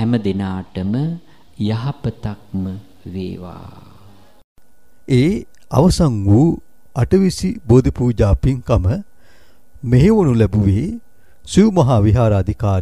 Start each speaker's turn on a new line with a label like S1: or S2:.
S1: හැම දිනාටම යහපතක්ම වේවා.
S2: ඒ අවසන් වූ අටවිසි බෝධි පූජා පින්කම මෙහෙවනු ලැබුවේ සිව් මහා විහාරාධිකාරී